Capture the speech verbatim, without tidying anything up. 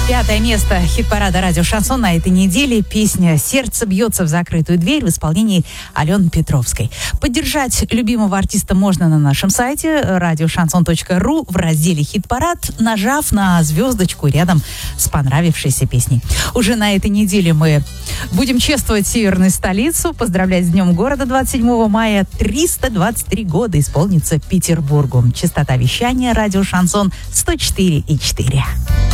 Пятое место хит-парада «Радио Шансон» на этой неделе. Песня «Сердце бьется в закрытую дверь» в исполнении Алены Петровской. Поддержать любимого артиста можно на нашем сайте радиошансон точка ру в разделе «Хит-парад», нажав на звездочку рядом с понравившейся песней. Уже на этой неделе мы будем чествовать северную столицу, поздравлять с Днем города двадцать седьмого мая. триста двадцать три года исполнится Петербургу. Частота вещания «Радио Шансон» сто четыре и четыре.